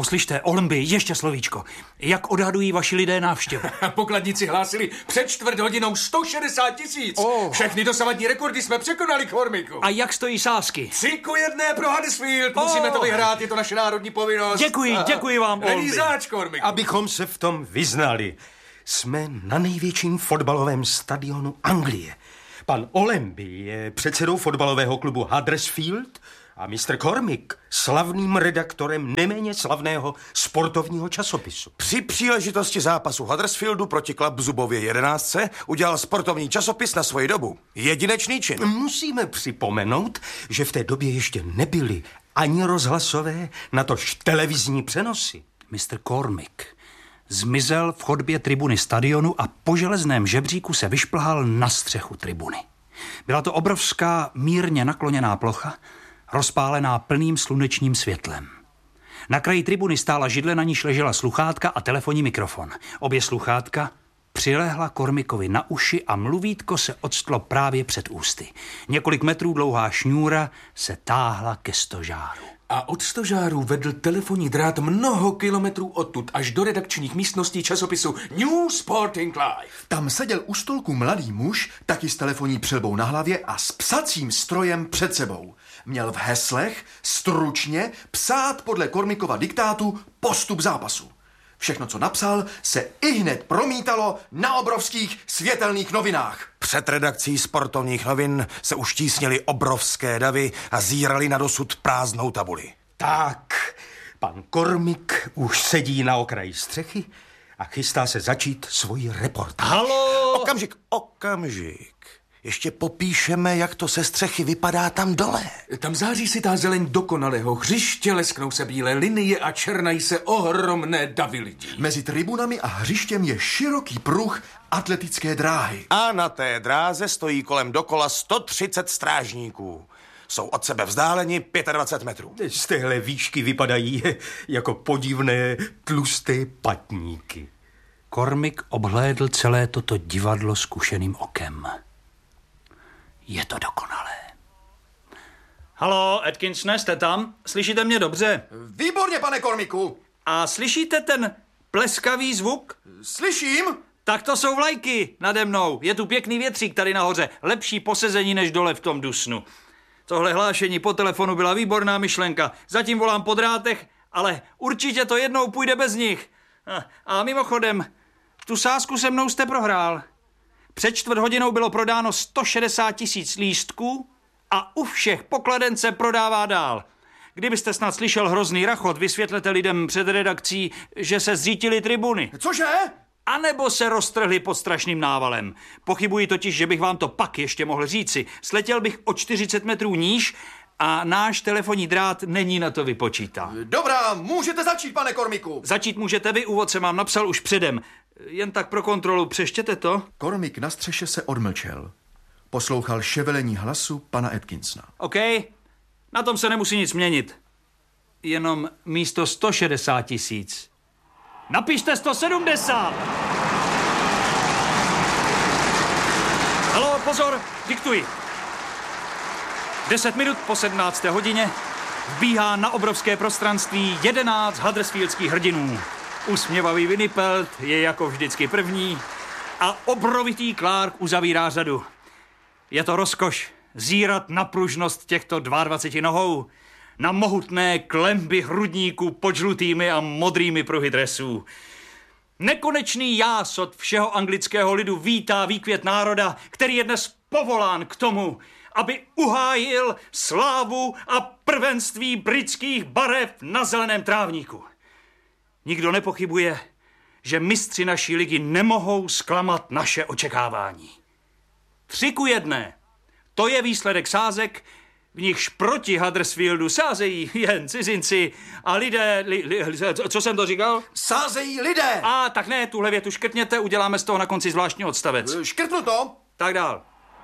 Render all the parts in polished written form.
slyšte, Olmby, ještě slovíčko. Jak odhadují vaši lidé návštěvu? Pokladníci hlásili před 4 hodinou 160 000. Všechny dosavadní rekordy jsme překonali, Cormiku. A jak stojí sázky? 3-1 pro Huddersfield. Musíme to vyhrát, je to naše národní povinnost. Děkuji vám, Olmby. Není záč, Cormiku. Abychom se v tom vyznali. Jsme na největším fotbalovém stadionu Anglie. Pan Olmby je předsedou fotbalového klubu Huddersfield a Mr. Cormick slavným redaktorem neméně slavného sportovního časopisu. Při příležitosti zápasu Huddersfieldu proti Club Zubově 11 udělal sportovní časopis na svoji dobu. Jedinečný čin. Musíme připomenout, že v té době ještě nebyly ani rozhlasové, natož televizní přenosy. Mr. Cormick zmizel v chodbě tribuny stadionu a po železném žebříku se vyšplhal na střechu tribuny. Byla to obrovská, mírně nakloněná plocha, rozpálená plným slunečním světlem. Na kraji tribuny stála židle, na níž ležela sluchátka a telefonní mikrofon. Obě sluchátka přilehla Cormickovi na uši a mluvítko se octlo právě před ústy. Několik metrů dlouhá šňůra se táhla ke stožáru. A od stožáru vedl telefonní drát mnoho kilometrů odtud až do redakčních místností časopisu New Sporting Life. Tam seděl u stolku mladý muž, taky s telefonní přilbou na hlavě a s psacím strojem před sebou. Měl v heslech stručně psát podle Cormickova diktátu postup zápasu. Všechno, co napsal, se ihned promítalo na obrovských světelných novinách. Před redakcí sportovních novin se už tísnily obrovské davy a zírali na dosud prázdnou tabuli. Tak, pan Cormick už sedí na okraji střechy a chystá se začít svoji reportáž. Halo! Okamžik. Ještě popíšeme, jak to se střechy vypadá tam dole. Tam září si ta zeleň dokonalého hřiště, lesknou se bílé linie a černají se ohromné davy lidí. Mezi tribunami a hřištěm je široký pruh atletické dráhy. A na té dráze stojí kolem dokola 130 strážníků. Jsou od sebe vzdáleni 25 metrů. Z téhle výšky vypadají jako podivné tlusté patníky. Cormick obhlédl celé toto divadlo zkušeným okem. Je to dokonalé. Halo, Atkinsone, jste tam? Slyšíte mě dobře? Výborně, pane Cormicku. A slyšíte ten pleskavý zvuk? Slyším. Tak to jsou vlajky nade mnou. Je tu pěkný větřík tady nahoře. Lepší posezení než dole v tom dusnu. Tohle hlášení po telefonu byla výborná myšlenka. Zatím volám po drátech, ale určitě to jednou půjde bez nich. A mimochodem, tu sázku se mnou jste prohrál. Před 4 hodinou bylo prodáno 160 000 lístků a u všech pokladen se prodává dál. Kdybyste snad slyšel hrozný rachot, vysvětlete lidem před redakcí, že se zřítily tribuny. Cože? A nebo se roztrhli pod strašným návalem. Pochybuji totiž, že bych vám to pak ještě mohl říci. Sletěl bych o 40 metrů níž a náš telefonní drát není na to vypočítá. Dobrá, můžete začít, pane Cormicku. Začít můžete vy, úvod jsem vám napsal už předem. Jen tak pro kontrolu, přeštěte to. Cormick na střeše se odmlčel. Poslouchal ševelení hlasu pana Atkinsona. OK, na tom se nemusí nic měnit. Jenom místo 160 000. Napište 170! Haló, pozor, diktuji. 10 minut po 17. hodině vbíhá na obrovské prostranství 11 huddersfieldských hrdinů. Usměvavý Winnipelt je jako vždycky první a obrovitý Clark uzavírá řadu. Je to rozkoš zírat na pružnost těchto 22 nohou, na mohutné klemby hrudníků pod žlutými a modrými pruhy dresů. Nekonečný jásot všeho anglického lidu vítá výkvět národa, který je dnes povolán k tomu, aby uhájil slávu a prvenství britských barev na zeleném trávníku. Nikdo nepochybuje, že mistři naší ligy nemohou zklamat naše očekávání. 3-1. To je výsledek sázek, v nichž proti Huddersfieldu sázejí jen cizinci a lidé... co jsem to říkal? Sázejí lidé! A tak ne, tuhle větu škrtněte, uděláme z toho na konci zvláštní odstavec. Škrtnu to. Tak dál.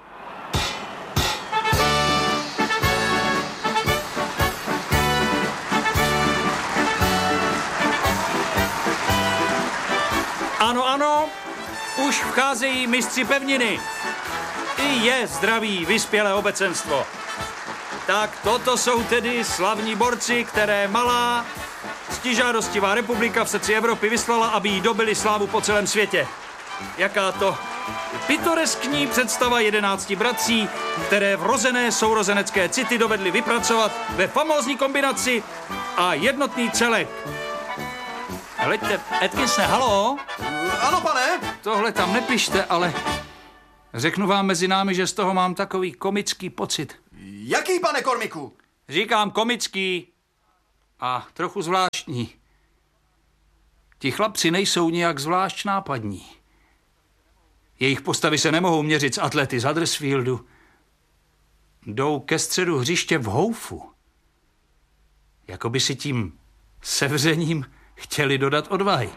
Ano, ano, už vcházejí mistři pevniny. I je zdraví vyspělé obecenstvo. Tak toto jsou tedy slavní borci, které malá, ctižádostivá republika v srdci Evropy vyslala, aby jí dobili slávu po celém světě. Jaká to pitoreskní představa 11 bratří, které vrozené sourozenecké city dovedly vypracovat ve famózní kombinaci a jednotný celek. Hleďte, Atkinsone, halo? Ano, pane? Tohle tam nepište, ale řeknu vám mezi námi, že z toho mám takový komický pocit. Jaký, pane Kormiku? Říkám komický a trochu zvláštní. Ti chlapci nejsou nijak zvlášť nápadní. Jejich postavy se nemohou měřit s atlety z Huddersfieldu. Jdou ke středu hřiště v houfu. Jakoby si tím sevřením chtěli dodat odvahy.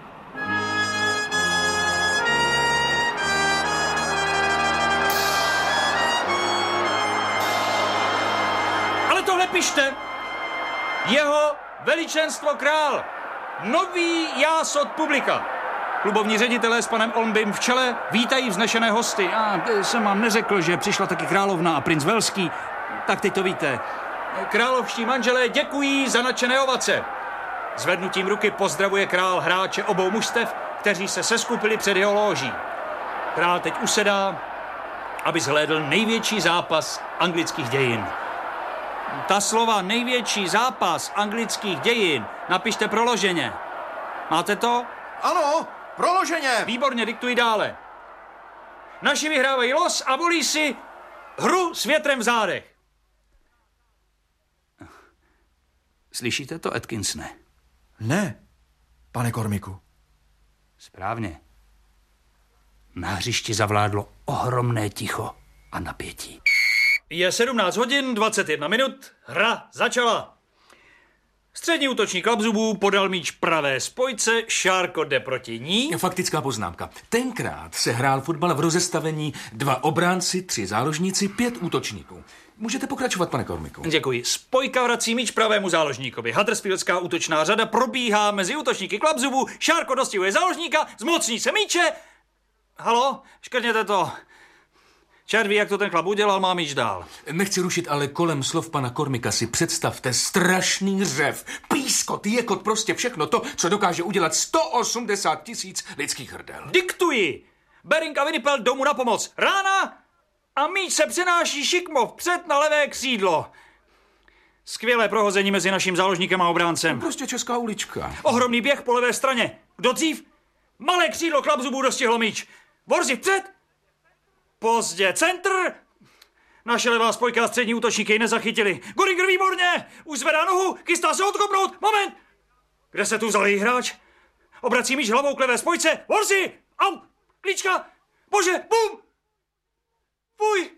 Ale tohle pište. Jeho veličenstvo král. Nový jásot publika. Klubovní ředitelé s panem Olmbym v čele vítají vznešené hosty. Já jsem vám neřekl, že přišla taky královna a princ Velský. Tak teď to víte. Královští manželé děkují za nadšené ovace. Zvednutím ruky pozdravuje král hráče obou mužstev, kteří se seskupili před jeho lóží. Král teď usedá, aby zhlédl největší zápas anglických dějin. Ta slova největší zápas anglických dějin napište proloženě. Máte to? Ano, proloženě. Výborně, diktuji dále. Naši vyhrávají los a volí si hru s větrem v zádech. Slyšíte to, Atkinsone? Ne, pane Kormiku. Správně. Na hřišti zavládlo ohromné ticho a napětí. Je 17 hodin, 21 minut, hra začala. Střední útočník Klapzubů podal míč pravé spojce, Šárko jde proti ní. Faktická poznámka. Tenkrát se hrál fotbal v rozestavení 2 obránci, 3 záložníci, 5 útočníků. Můžete pokračovat, pane Kormiku. Děkuji. Spojka vrací míč pravému záložníkovi. Huddersfieldská útočná řada probíhá mezi útočníky Klapzubů. Šárko dostihuje záložníka, zmocní se míče. Halo, škrtněte to. Čert ví, jak to ten chlap udělal, má míč dál. Nechci rušit, ale kolem slov pana Kormika si představte strašný řev, pískot, jekot, prostě všechno to, co dokáže udělat 180 000 lidských hrdel. Diktuji! Bering a Winnipel domů na pomoc. Rána a míč se přenáší šikmo vpřed na levé křídlo. Skvělé prohození mezi naším záložníkem a obráncem. Prostě česká ulička. Ohromný běh po levé straně. Kdo dřív? Malé křídlo Klapzubů dostihlo míč. Borzi vpřed. Pozdě centr. Naše levá spojka a střední útočníky ji nezachytili. Goringer výborně. Už zvedá nohu, chystá se odkopnout. Moment. Kde se tu vzal její hráč? Obrací míč hlavou k levé spojce. Borzi. Au. Klíčka. Bože. Bum. Fuj.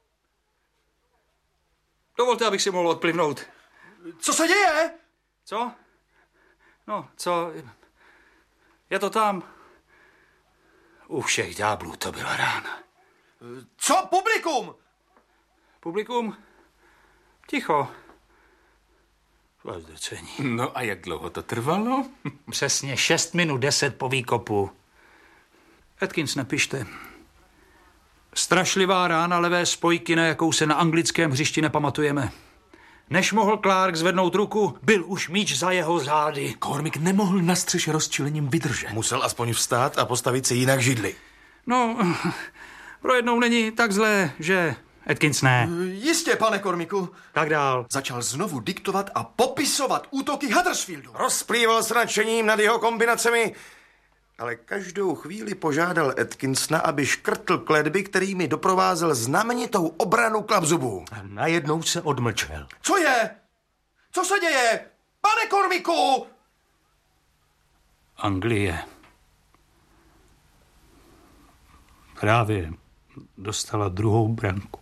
Dovolte, abych si mohl odplivnout. Co se děje? Co? No, co? Je to tam. U všech ďáblů to byla rána. Co publikum? Publikum? Ticho. Zdrcení. No a jak dlouho to trvalo? Přesně 6 minut 10 po výkopu. Atkins, napište. Strašlivá rána levé spojky, na jakou se na anglickém hřišti nepamatujeme. Než mohl Clark zvednout ruku, byl už míč za jeho zády. Kormik nemohl na střeše rozčilením vydržet. Musel aspoň vstát a postavit si jinak židli. No, pro jednou není tak zlé, že... Atkins, ne. Jistě, pane Kormiku. Tak dál. Začal znovu diktovat a popisovat útoky Huddersfieldu. Rozplýval s nadšením nad jeho kombinacemi, ale každou chvíli požádal Atkinsona, aby škrtl kletby, kterými doprovázel znamenitou obranu Klapzubů. A najednou se odmlčel. Co je? Co se děje? Pane Kormiku! Anglie. Právě dostala druhou branku.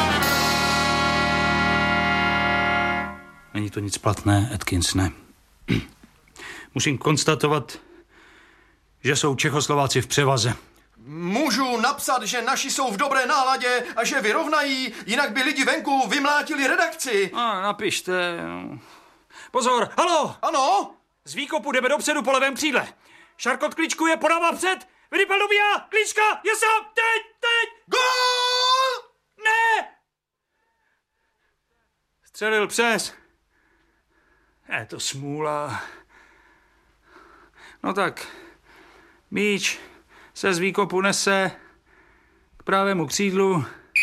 Není to nic platné, Atkinsone. Musím konstatovat, že jsou Čechoslováci v převaze. Můžu napsat, že naši jsou v dobré náladě a že vyrovnají, jinak by lidi venku vymlátili redakci. Napište. Pozor, halo! Ano? Z výkopu jdeme dopředu po levém křídle. Šarkot kličkuje, podává před. Winnipel dobíjá, Klíčka, je sám, teď! Gól! Ne! Střelil přes. Je to smůla. No tak, míč se z výkopu nese k pravému křídlu.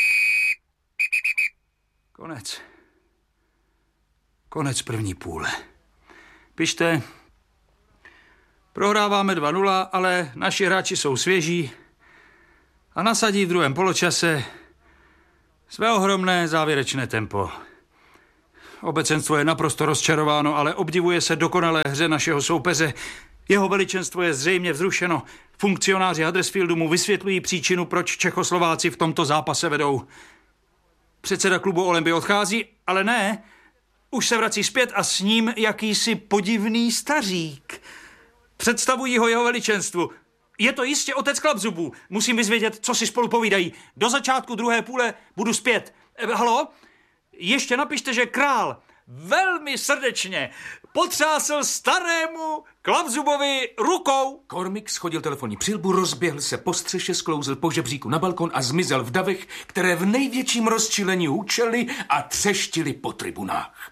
Konec první půle. Pište. Prohráváme 2-0, ale naši hráči jsou svěží a nasadí v druhém poločase své ohromné závěrečné tempo. Obecenstvo je naprosto rozčarováno, ale obdivuje se dokonalé hře našeho soupeře. Jeho veličenstvo je zřejmě vzrušeno. Funkcionáři Huddersfieldu mu vysvětlují příčinu, proč Čechoslováci v tomto zápase vedou. Předseda klubu Olenby odchází, ale ne. Už se vrací zpět a s ním jakýsi podivný stařík. Představují ho jeho veličenstvu. Je to jistě otec Klapzubů. Musím vyzvědět, co si spolu povídají. Do začátku druhé půle budu zpět. Halo? Ještě napište, že král velmi srdečně potřásl starému Klapzubovi rukou. Cormick schodil telefonní přilbu, rozběhl se po střeše, sklouzl po žebříku na balkon a zmizel v davech, které v největším rozčilení hučely a třeštily po tribunách.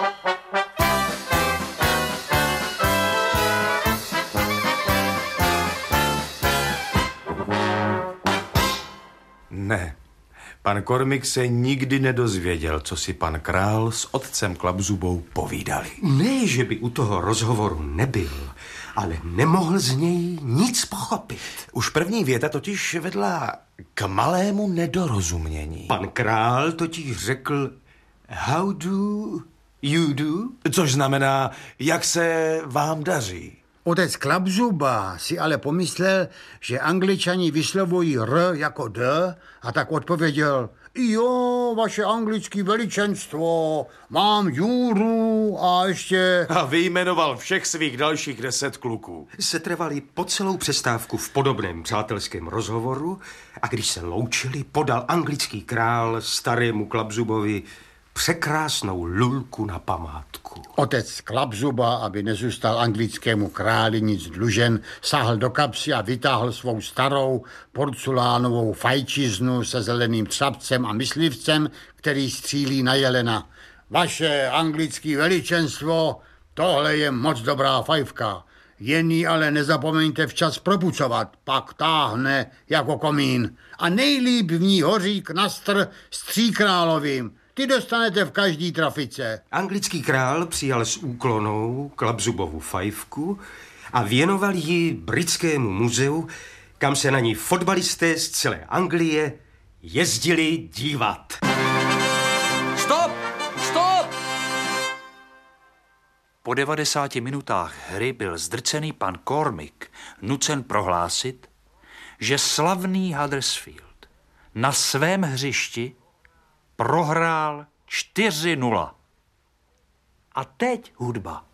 Ne. Pan Cormick se nikdy nedozvěděl, co si pan král s otcem Klapzubou povídali. Ne, že by u toho rozhovoru nebyl, ale nemohl z něj nic pochopit. Už první věta totiž vedla k malému nedorozumění. Pan král totiž řekl how do you do? Což znamená, jak se vám daří. Otec Klapzuba si ale pomyslel, že Angličani vyslovují R jako D a tak odpověděl: jo, vaše anglické veličenstvo, mám Juru a ještě... A vyjmenoval všech svých dalších 10 kluků. Setrvali po celou přestávku v podobném přátelském rozhovoru a když se loučili, podal anglický král starému Klapzubovi překrásnou lulku na památku. Otec Klapzuba, aby nezůstal anglickému králi nic dlužen, sáhl do kapsy a vytáhl svou starou porcelánovou fajčiznu se zeleným třapcem a myslivcem, který střílí na jelena. Vaše anglické veličenstvo, tohle je moc dobrá fajfka. Jen ji ale nezapomeňte včas propucovat, pak táhne jako komín. A nejlíp v ní hoří knastr s tříkrálovým. Ty dostanete v každý trafice. Anglický král přijal s úklonou Klapzubovu fajfku a věnoval ji britskému muzeu, kam se na ní fotbalisté z celé Anglie jezdili dívat. Stop! Stop! Po 90 minutách hry byl zdrcený pan Cormick nucen prohlásit, že slavný Huddersfield na svém hřišti prohrál 4-0. A teď hudba.